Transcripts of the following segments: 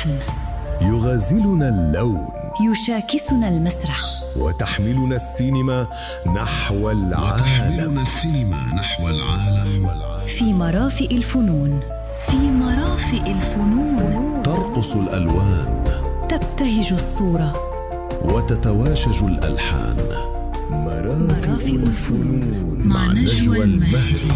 اللحن، يغازلنا اللون، يشاكسنا المسرح، وتحملنا السينما نحو العالم. في مرافئ الفنون، ترقص الألوان، تبتهج الصورة، وتتواشج الألحان. مرافئ الفنون مع نجوى المهري.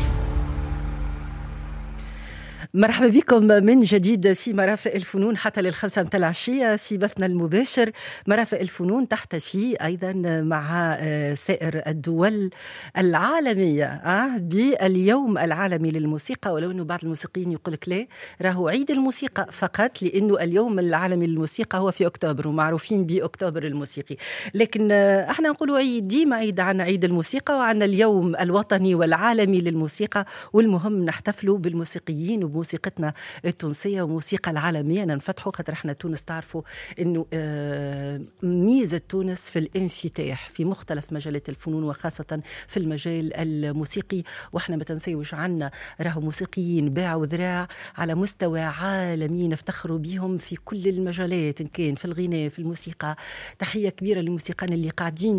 مرحبا بكم من جديد في مرافئ الفنون حتى لل5 متاع العشية في بثنا المباشر. مرافئ الفنون تحتفي أيضا مع سائر الدول العالمية باليوم العالمي للموسيقى، ولو أنه بعض الموسيقيين يقولك لا راهو عيد الموسيقى فقط، لأنه اليوم العالمي للموسيقى هو في أكتوبر ومعروفين بأكتوبر الموسيقي، لكن احنا نقولوا عيد ديما عيد، عن عيد الموسيقى وعن اليوم الوطني والعالمي للموسيقى، والمهم نحتفلوا بالموسيقيين وموسيقتنا التونسية وموسيقى العالمية ننفتحوا، خاطر احنا تونس تعرفوا انه ميزة تونس في الانفتاح في مختلف مجالات الفنون وخاصة في المجال الموسيقي، واحنا ما تنسيوش عنا راهو موسيقيين باع وذراع على مستوى عالمي نفتخروا بهم في كل المجالات، إن كان في الغناء في الموسيقى. تحية كبيرة للموسيقيين اللي قاعدين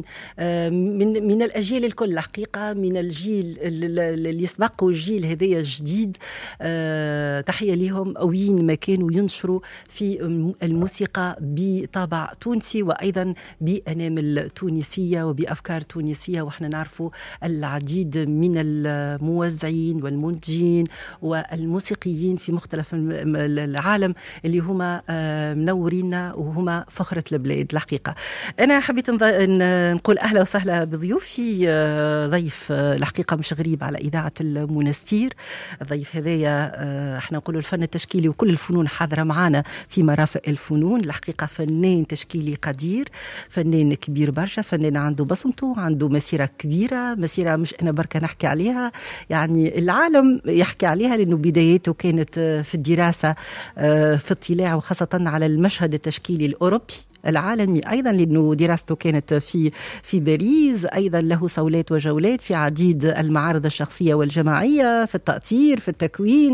من الأجيال الكل حقيقة، من الجيل اللي يسبقوا الجيل هذايا الجديد. تحية لهم وين ما كانوا ينشروا في الموسيقى بطابع تونسي وأيضا بأنامل تونسية وبأفكار تونسية، وإحنا نعرفوا العديد من الموزعين والمنتجين والموسيقيين في مختلف العالم اللي هما منورينا وهما فخرة البلاد الحقيقة. أنا حبيت نقول أهلا وسهلا بضيوفي، ضيف الحقيقة مش غريب على إذاعة المنستير. الضيف هذايا احنا نقولوا الفن التشكيلي وكل الفنون حاضرة معانا في مرافئ الفنون. الحقيقة فنان تشكيلي قدير، فنان كبير برشا، فنان عنده بصمته، عنده مسيرة كبيرة، مسيرة مش أنا بركة نحكي عليها، يعني العالم يحكي عليها، لأنه بدايته كانت في الدراسة في اطلاع وخاصة على المشهد التشكيلي الأوروبي العالمي، أيضا لأنه دراسته كانت في باريس، أيضا له صولات وجولات في عديد المعارض الشخصية والجماعية، في التأثير في التكوين.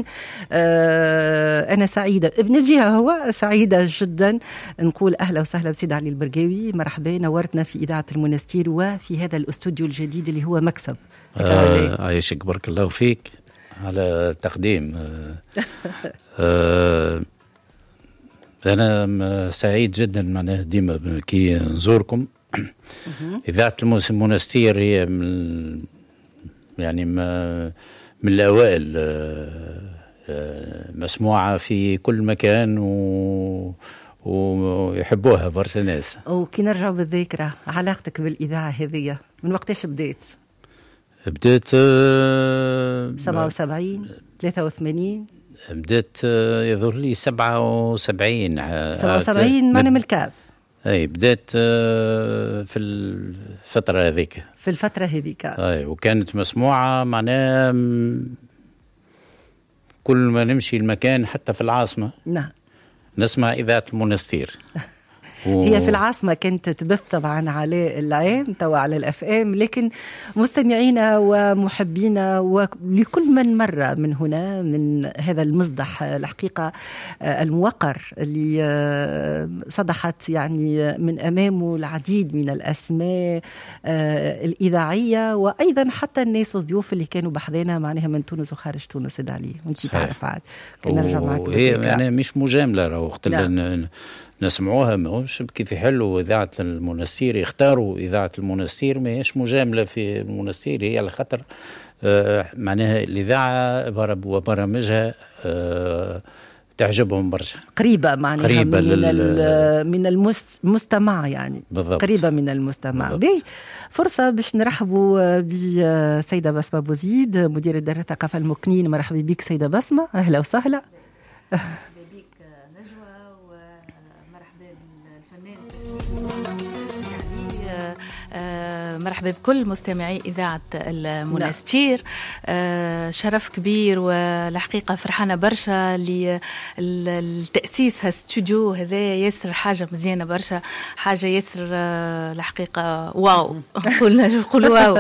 أنا سعيدة ابن الجهة، هو سعيدة جدا نقول أهلا وسهلا بسيد علي البرقاوي. مرحبا، نورتنا في إذاعة المنستير وفي هذا الاستوديو الجديد اللي هو مكسب. عايشك بارك الله فيك على التقديم. أنا سعيد جدا معناه ديما كي نزوركم. إذاعة المنستير هي من الأوائل مسموعة في كل مكان ويحبوها برشا ناس. وكي نرجع بالذاكرة، علاقتك بالإذاعة هذه من وقتاش بديت 77 83؟ بدأت يظهر لي 77 ما من الكاف. اي بدأت في الفترة هذيك، اي وكانت مسموعة معناها كل ما نمشي المكان حتى في العاصمة نعم نسمع إذاعة المنستير. هي في العاصمة كانت تبث طبعا على العام توا على الأفئام، لكن مستمعينا ومحبينا ولكل من مر من هنا من هذا المصدح الحقيقة الموقر اللي صدحت يعني من أمامه العديد من الأسماء الإذاعية، وأيضا حتى الناس والضيوف اللي كانوا بحذنا معناها من تونس وخارج تونس. دالي وانت تعرف عاد كنا نرجع معك. هي يعني مش مجاملة، وقت نسمعوها ماهوش كيف يحلوا إذاعة المنستير، يختاروا إذاعة المنستير، ما هيش مجاملة في المنستير، هي على خاطر معناها الإذاعة وبرامجها تعجبهم برشا، قريبة معناها من المستمع، يعني بالضبط. قريبة من المستمع. بي فرصة باش نرحبوا بسيدة بسمة بوزيد، مدير دار الثقافة المكنين. مرحبا بك سيدة بسمة، أهلا وسهلا. مرحبا بكل مستمعي إذاعة المنستير. شرف كبير، والحقيقة فرحانة برشا للتأسيس هالاستوديو هذا. ياسر حاجة مزيانة برشا، حاجة ياسر الحقيقة واو. نقول واو.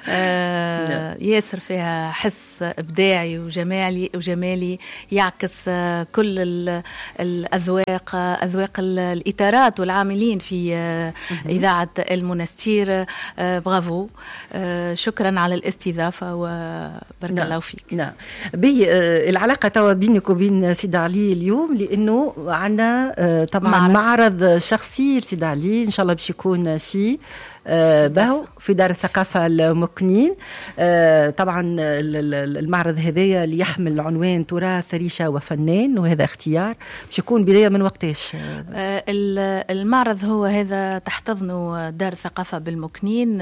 ياسر فيها حس إبداعي وجمالي يعكس كل الأذواق، الإطارات والعاملين في إذاعة المنستير. برافو، شكرا على الاستضافة وبارك الله فيك. نعم. العلاقة توا بينك وبين سيد علي اليوم، لأنه عندنا طبعا معرض شخصي لسيد علي إن شاء الله باش يكون فيه باهو في دار الثقافة المكنين. طبعا المعرض هذايا اللي يحمل عنوان تراث ريشة وفنان، وهذا اختيار باش يكون بداية من وقتاش؟ المعرض هو هذا تحتضنه دار الثقافة بالمكنين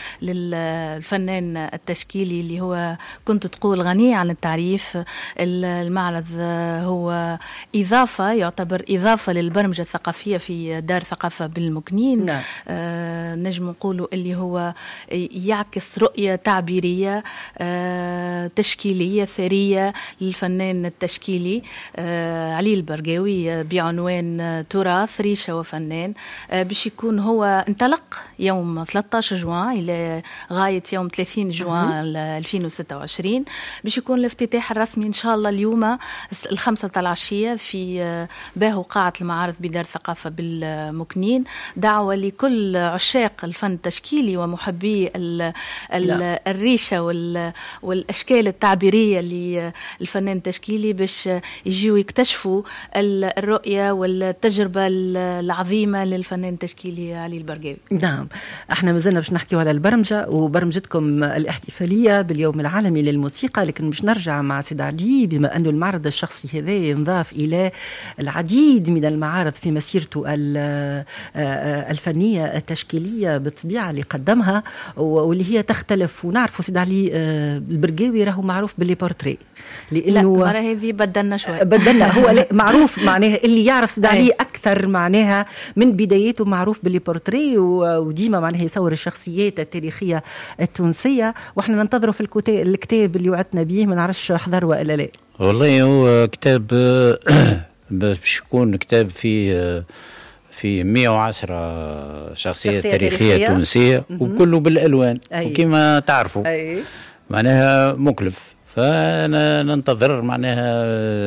للفنان التشكيلي اللي هو كنت تقول غني عن التعريف. المعرض هو إضافة، يعتبر إضافة للبرمجة الثقافية في دار الثقافة بالمكنين. نعم. نجم نقولوا اللي هو يعكس رؤية تعبيرية تشكيلية ثرية للفنان التشكيلي علي البرقاوي بعنوان تراث ريشة وفنان، باش يكون هو انطلق يوم 13 جوان إلى غاية يوم 30 جوان 2026. باش يكون الافتتاح الرسمي إن شاء الله اليوم 5 العشية في باهو قاعة المعارض بدار الثقافة بالمكنين. دعوة لكل عشاق الفن التشكيلي ومحبي الريشة والأشكال التعبيرية للفنان التشكيلي باش يجيوا يكتشفوا الرؤية والتجربة العظيمة للفنان التشكيلي علي البرقاوي. نعم، احنا مازلنا باش نحكيو على البرمجة وبرمجتكم الاحتفالية باليوم العالمي للموسيقى، لكن باش نرجع مع سيد علي بما أنه المعرض الشخصي هذا ينضاف إلى العديد من المعارض في مسيرته الفنية التشكيلية بالطبيعة اللي قدمها، واللي هي تختلف. ونعرفوا سيد علي البرقاوي راهو معروف باللي بورتري، لأنه لا هذه بدلنا شوي. هو لا معروف معناها اللي يعرف سيد علي أكثر معناها من بدايته معروف باللي بورتري، وديما معناها يصور الشخصيات التاريخية التونسية. واحنا ننتظروا في الكتاب اللي وعدتنا به، ما نعرفش حضر ولا لا. والله هو كتاب باش يكون كتاب في 110 شخصية تاريخية تونسية، وكله بالألوان وكما تعرفوا معناها مكلف. فأنا ننتظر معناها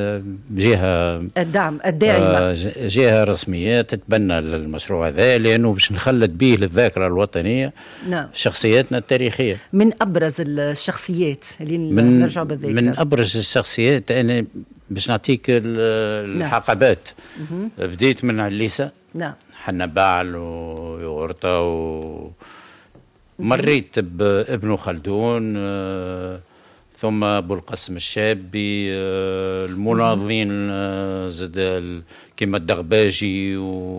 جهة الدعم الداعمة، جهة رسمية تتبنى المشروع هذا، لأنه باش نخلد به للذاكرة الوطنية. نعم. شخصياتنا التاريخية. من أبرز الشخصيات اللي نرجع بالذاكرة، من أبرز الشخصيات أنا باش نعطيك الحقبات. بديت من عليسة. نعم. حنا باعل ويورطة مريت بابن خلدون، ثم أبو القاسم الشابي، المناضلين زاد كيما الدغباجي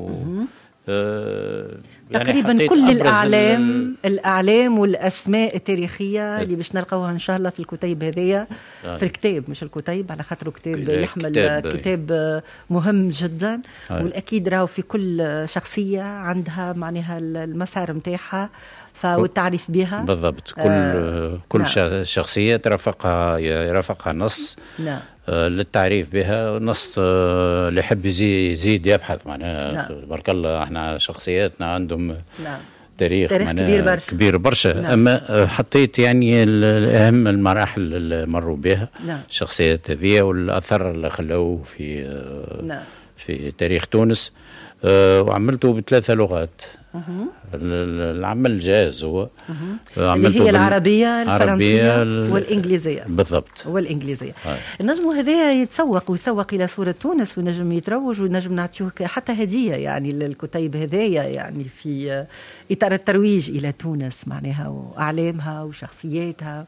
تقريبا يعني كل الأعلام والأسماء التاريخية اللي باش نلقوها إن شاء الله في الكتيب هذايا. في الكتاب، مش الكتيب على خاطر كتاب يحمل كتاب مهم جدا. والأكيد راهو في كل شخصية عندها معناها المسار متاعها والتعريف بها بالضبط. كل شخصية يرافقها نص. نعم. للتعريف بها، نص اللي يحب يزيد يبحث معناها. نعم. بارك الله احنا شخصياتنا عندهم نعم. تاريخ كبير برشا. نعم. أما حطيت يعني الأهم المراحل اللي مروا بها. نعم. الشخصيات هذه والأثر اللي خلوه في تاريخ تونس. وعملته ب3 لغات. العمل جاهز هو. اللي هي العربية، الفرنسية والإنجليزية. بالضبط. والإنجليزية. النجم هذا يتسوق إلى صورة تونس، ونجم يتروج، ونجم نعطيه حتى هدية يعني للكتيب هذايا، يعني في إطار الترويج إلى تونس معناها وأعلامها وشخصياتها.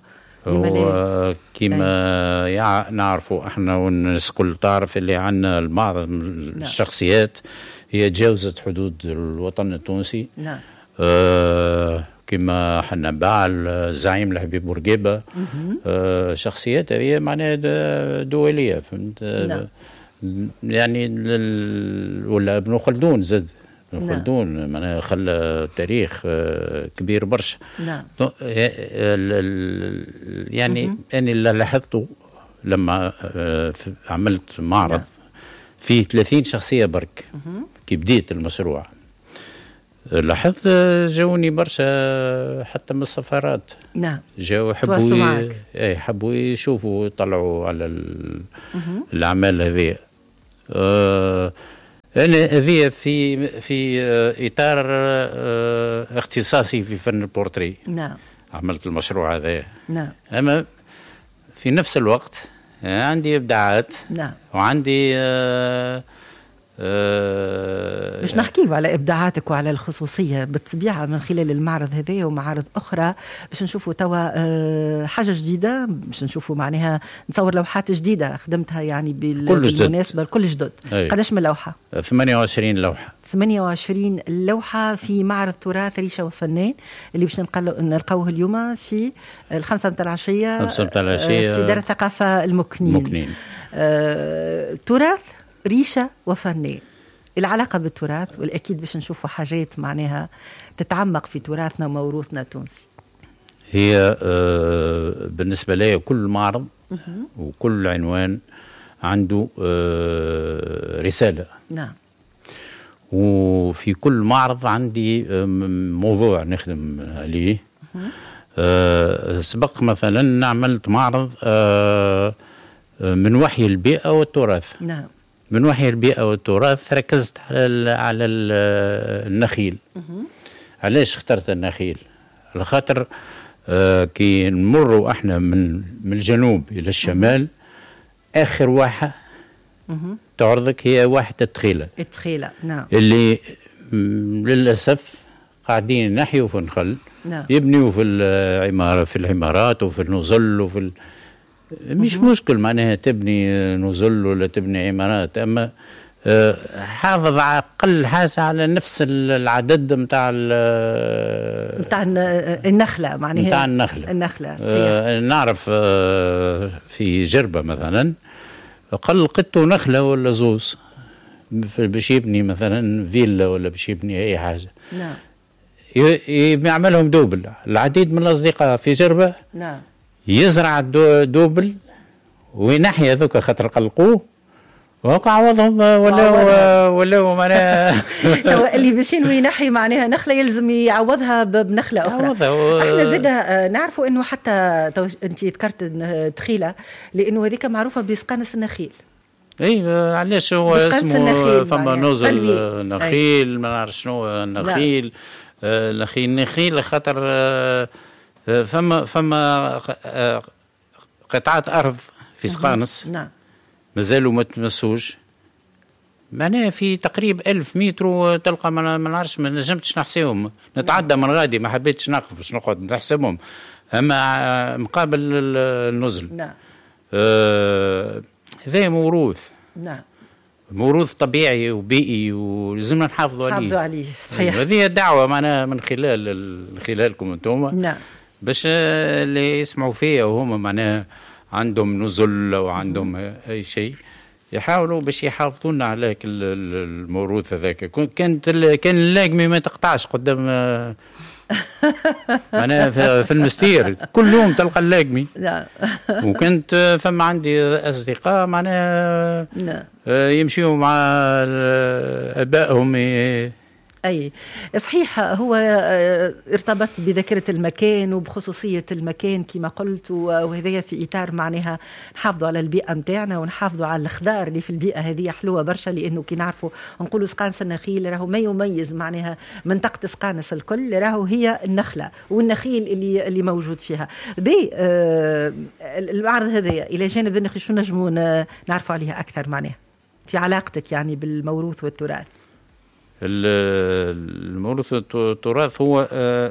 كما نعرفوا احنا والناس كل تعرف اللي عندنا بعض الشخصيات هي تجاوزت حدود الوطن التونسي. نعم. كما حنا باعل، الزعيم الحبيب بورقيبة. شخصيات هي معناها دولية، فهمت. نعم. يعني ولا ابن خلدون زاد. خلدون معناها خلى تاريخ كبير برشا. نعم. يعني أنا اللي لاحظته لما عملت معرض فيه 30 شخصية برك كي بديت المشروع، لاحظت جاوني برشا حتى من السفارات. نعم. جاوا حبوا يشوفوا يطلعوا على الأعمال هذه. أنا هذه في إطار اختصاصي في فن البورتري. نعم. عملت المشروع هذا. نعم. أما في نفس الوقت عندي إبداعات. نعم. وعندي باش نحكيو على إبداعاتك وعلى الخصوصية بالطبيعة من خلال المعرض هذا ومعارض أخرى، باش نشوفوا توا حاجة جديدة، باش نشوفوا معناها نتصور لوحات جديدة خدمتها يعني بالمناسبة الكل جدد. قداش من لوحة؟ 28 لوحة. 28 لوحة في معرض تراث ريشة وفنان اللي باش نلقاوه اليوم في 5 متاع العشية في دار الثقافة المكنين. تراث ريشة وفنان، العلاقة بالتراث، والأكيد باش نشوفوا حاجات معناها تتعمق في تراثنا وموروثنا التونسي. هي بالنسبة لي كل معرض وكل عنوان عنده رسالة. نعم. وفي كل معرض عندي موضوع نخدم عليه. سبق مثلا عملت معرض من وحي البيئة والتراث. نعم. من وحي البيئة والتراث ركزت على النخيل. علاش اخترت النخيل؟ على خاطر كي نمروا احنا من الجنوب إلى الشمال آخر واحة تعرضك هي واحة التخيلة. نعم. اللي للأسف قاعدين نحيوا في النخل. نعم. يبنيوا في العمارات وفي النزل مش مشكل معناها تبني نزل ولا تبني عمارات، أما حافظ على أقل حاجة على نفس العدد متاع النخلة معناها متاع النخلة صحيح. نعرف في جربة مثلا قل قطوا نخلة ولا زوز باش يبني مثلا فيلا ولا باش يبني أي حاجة. نعم. يعملهم دوبل. العديد من الأصدقاء في جربة نعم يزرع دوبل وينحي هذوك خاطر قلقوه وقع وضعهم ولا معناها اللي باشين وينحي معناها نخله يلزم يعوضها بنخله اخرى. احنا زاده نعرفوا انه حتى انت ذكرت تخيله لانه هذيك معروفه بسقانس النخيل. اي علاش هو اسمه فما نزل نخيل ما نعرف شنو النخيل. النخيل خاطر فما قطعات ارض في سقانس. نعم. مازالوا ما تمسوش معناها في تقريب 1000 متر وتلقى ما نعرفش ما نجمتش نحسيهم. نتعدى من غادي ما حبيتش نقف باش نقعد نحسبهم اما مقابل النزل. نعم. هذا موروث. نعم. موروث طبيعي وبيئي ولازمنا نحافظوا عليه. صحيح. هذه دعوة معنا من خلالكم انتم. نعم. باش اللي يسمعوا فيها وهم معناها عندهم نزل او عندهم اي شيء يحاولوا باش يحافظونا على الموروث هذاك. كان اللاقمي ما تقطعش قدام معناها في المستير كل يوم تلقى اللاقمي. نعم. وكنت فما عندي اصدقاء معناها يمشيوا مع ابائهم. أي صحيح. هو ارتبط بذاكرة المكان وبخصوصية المكان كما قلت وهذا في إطار معناها نحافظوا على البيئة متاعنا ونحافظوا على الخضار اللي في البيئة هذه حلوة برشا لأنه كي نعرفوا نقولوا سقانس النخيل راهو ما يميز معناها منطقة سقانس الكل راهو هي النخلة والنخيل اللي موجود فيها. المعرض هذا إلى جانب النخيل شو نجموا نعرفوا عليها أكثر معناها في علاقتك يعني بالموروث والتراث؟ الموروث والتراث هو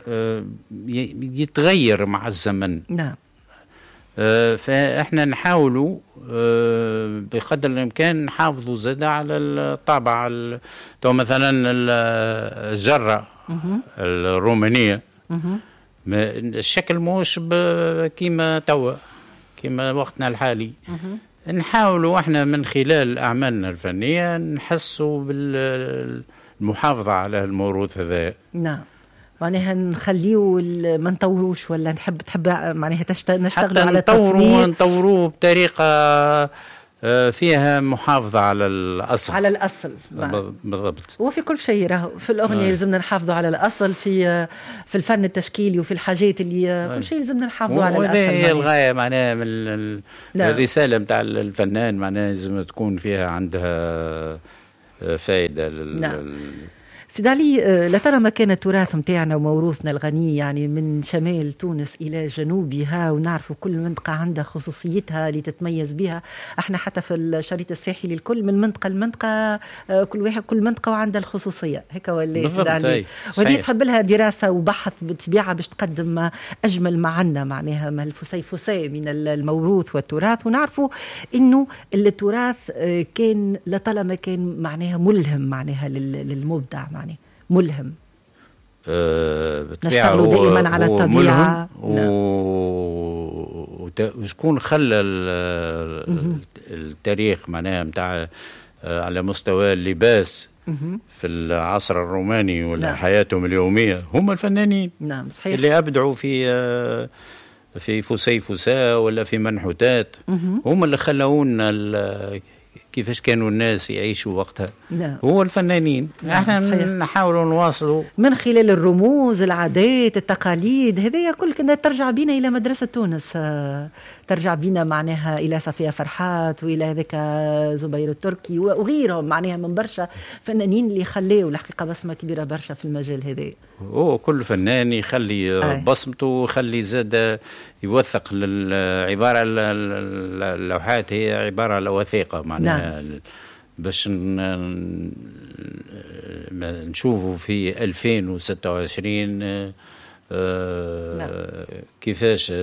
يتغير مع الزمن. نعم. فإحنا نحاولوا بقدر الإمكان نحافظوا زادة على الطابع. تو مثلا الجرة الرومانية الشكل موش كيما توا كيما وقتنا الحالي. نحاولوا احنا من خلال أعمالنا الفنية نحسوا المحافظة على الموروث هذا. نعم، معناها نخليه ما نطوروش، ولا تحب معناها نشتغل على التطوير، نطوروه بطريقة فيها محافظة على الأصل. على الأصل بالضبط. وفي كل شيء راهو في الأغنية لازمنا نحافظوا على الأصل، في الفن التشكيلي وفي الحاجات اللي كل شيء لازمنا نحافظوا على الأصل. هي الغاية معناها من الرسالة متاع الفنان، معناها لازم تكون فيها عندها فائدة سيد علي، لترى ما كان التراث متاعنا وموروثنا الغني يعني من شمال تونس إلى جنوبها، ونعرف كل منطقة عندها خصوصيتها اللي تتميز بها. احنا حتى في الشريط الساحلي الكل من منطقة لمنطقة، كل منطقة وعندها الخصوصية هيك، ولا سيد علي؟ وهذه تحب لها دراسة وبحث بالطبيعة باش تقدم أجمل ما عنا، معناها ما الفسيفساء من الموروث والتراث. ونعرفوا إنه التراث كان لطالما كان معناها ملهم، معناها للمبدع، معناها ملهم. نشتغلوا دائما على الطبيعة. وشكون خلى التاريخ معناها متاع على مستوى اللباس في العصر الروماني ولا حياتهم اليومية هم الفنانين. نعم صحيح. اللي أبدعوا في فسيفساء ولا في منحوتات، هم اللي خلونا كيفاش كانوا الناس يعيشوا وقتها. نعم. هو الفنانين. احنا نحاولوا نواصلوا من خلال الرموز، العادات، التقاليد، هذه كل كنا ترجع بينا إلى مدرسة تونس، ترجع بينا معناها إلى صفية فرحات وإلى هذاك زبير التركي وغيرهم، معناها من برشا فنانين اللي خلوا الحقيقة بصمة كبيرة برشا في المجال هذا. كل فنان يخلي بصمته ويخلي زاد يوثق العبارة. اللوحات هي عبارة على وثيقة معناها. نعم. باش نشوفوا في 2026 نعم. كيفاش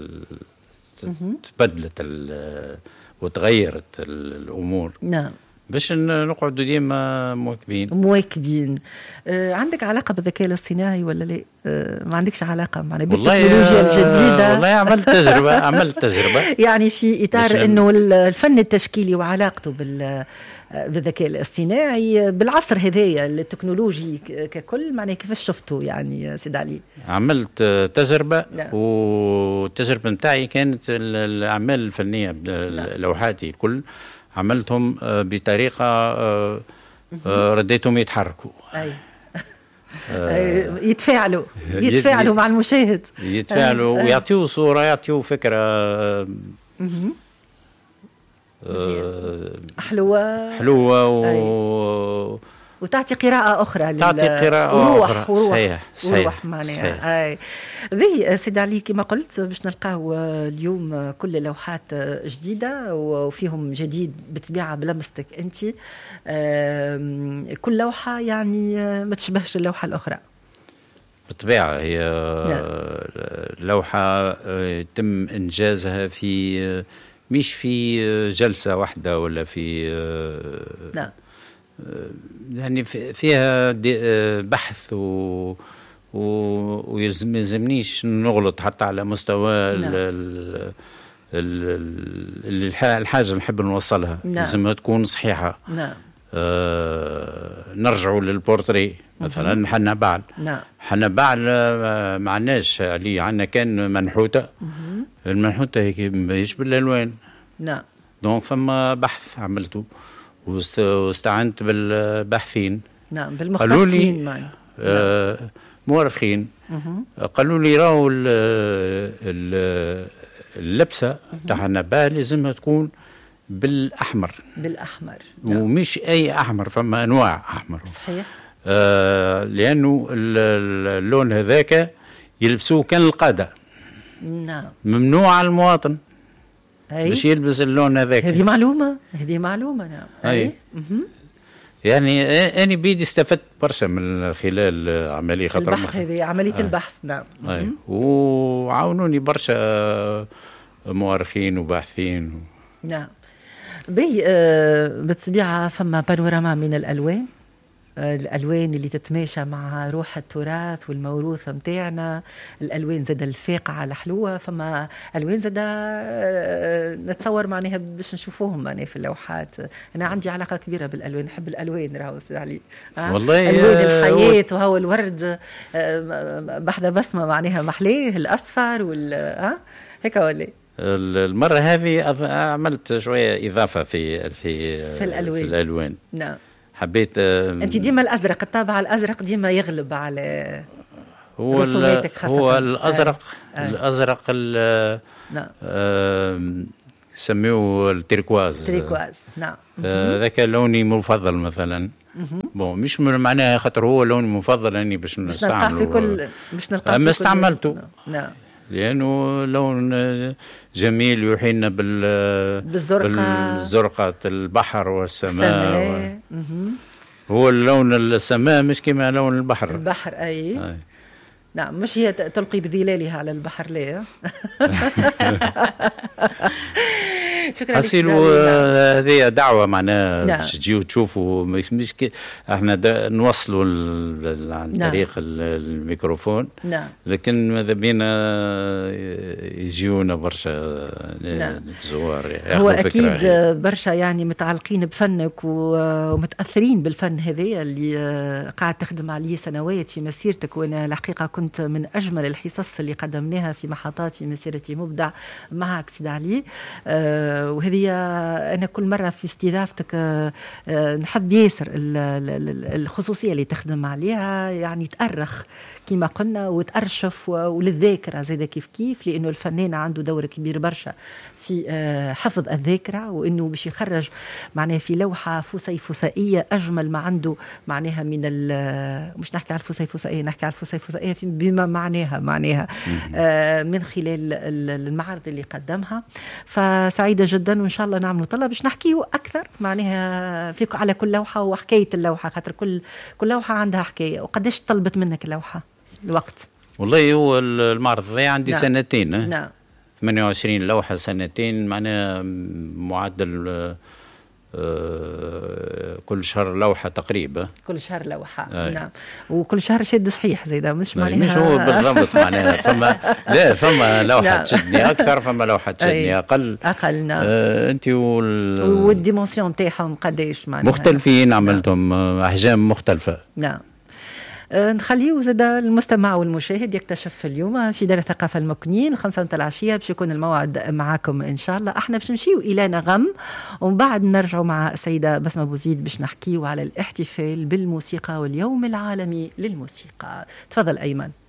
تبدلت وتغيرت الأمور. نعم. باش نقعدوا ديما مواكبين. عندك علاقة بالذكاء الاصطناعي ولا لا؟ ما عندكش علاقة معنا بالتكنولوجيا الجديدة؟ والله عملت تجربة يعني في إطار إنه الفن التشكيلي وعلاقته بالذكاء الاصطناعي بالعصر هذايا التكنولوجي ككل، معناه كيفاش شفتوا يعني سيد علي؟ عملت تجربة. لا. والتجربة نتاعي كانت الأعمال الفنية، لوحاتي الكل عملتهم بطريقة رديتهم يتحركوا. يتفاعلوا مع المشاهد، يتفاعلوا ويعطيوا صورة، يعطيوا فكرة حلوة وتعطي قراءة أخرى، صحيح معناها. ذي سيد علي كما قلت باش نلقاو اليوم كل لوحات جديدة وفيهم جديد بطبيعة بلمستك أنت. كل لوحة يعني ما تشبهش اللوحة الأخرى بالطبيعة. هي لوحة تم إنجازها مش في جلسة واحدة ولا في نعم. يعني فيها بحث ويلزمنيش نغلط حتى على مستوى الحاجة اللي نحب نوصلها. لازم تكون صحيحة. نعم. نرجعوا للبورتري مثلا. حنا بعل ما عناش اللي عنا كان منحوتة. المنحوتة هيك يشبه الألوان. نعم. دونك فما بحث عملته واستعنت بالباحثين. نعم. بالمختصين مؤرخين. قالوا لي راهو اللبسة تاع النبال لازمها تكون بالأحمر. ومش أي أحمر، فما أنواع أحمر. صحيح. لأنه اللون هذاك يلبسوه كان القادة. نعم. ممنوع على المواطن باش يلبس اللون هذاك. هذه معلومة. نعم. يعني أنا بيدي استفدت برشا من خلال عملية خطر البحث هذه، عملية البحث. نعم. وعاونوني برشا مؤرخين وباحثين. نعم. بالطبيعة فما بانوراما من الألوان الألوان اللي تتماشى مع روح التراث والموروث متاعنا، الألوان زادة الفاقعة الحلوة. فما ألوان زادة نتصور معناها باش نشوفوهم معناها في اللوحات. أنا عندي علاقة كبيرة بالألوان، نحب الألوان راهو علي والله ألوان الحياة وهو الورد بحذا بسمة معناها محليه الأصفر هيك ولا المرة هذه عملت شوية إضافة في الألوان. نعم. حبيت أنت ديما الأزرق، الطابع الأزرق ديما يغلب على هو الأزرق. الأزرق نعم. سميوه التركواز. نعم. ذاك لوني مفضل مثلا. بون مش معناها خاطر هو لوني ممفضل اني باش نستعمله، مش نلقاه اما استعملته. نعم. لانه لون جميل يحيلنا بالزرقة البحر والسماء. هو اللون السماء مش كما لون البحر. أي. نعم، مش هي تلقي بظلالها على البحر ليه. شكرا لك. هذه دعوة معناها باش تجيو تشوفوا، مش احنا نوصلوا عن طريق الميكروفون. نعم. لكن ماذا بينا يجيونا برشا زوار. هو أكيد برشا يعني متعلقين بفنك ومتأثرين بالفن هذا اللي قاعد تخدم عليه سنوات في مسيرتك. وأنا الحقيقة كنت من أجمل الحصص اللي قدمناها في محطات في مسيرتي مبدع معك سيد علي. وهذه أنا كل مرة في استضافتك نحب ياسر الخصوصية اللي تخدم عليها، يعني تأرخ كما قلنا وتأرشف وللذاكرة زي كيف لأنه الفنان عنده دور كبير برشا في حفظ الذاكرة، وإنه باش يخرج معناها في لوحة فسيفسائية أجمل ما عنده معناها من مش نحكي على الفسيفسائية، نحكي على الفسيفسائية بما معناها من خلال المعارض اللي قدمها. فسعيدة جدا، وإن شاء الله نعملوا طلب باش نحكيه أكثر معناها فيك على كل لوحة وحكاية اللوحة، خاطر كل لوحة عندها حكاية. وقديش طلبت منك اللوحة الوقت؟ والله هو المعرض عندي نعم. سنتين. نعم. 28 لوحة سنتين، معناها معدل كل شهر لوحة تقريبا. كل شهر لوحة. نعم. وكل شهر شد صحيح زي ده، مش معناها مش هو بالضبط معناها فما لوحة تشدني أكثر، فما لوحة تشدني أقل. نعم. أنت والديمونسيون تاعهم قديش معناها مختلفين، عملتهم أحجام مختلفة. نعم. نخليه زاد المستمع والمشاهد يكتشف اليوم في دار الثقافة المكنين 5 العشية باش يكون الموعد معاكم إن شاء الله. احنا باش نمشيو إلى نغم، ومن بعد نرجعوا مع السيدة بسمة بوزيد باش نحكيو على الاحتفال بالموسيقى واليوم العالمي للموسيقى. تفضل أيمن.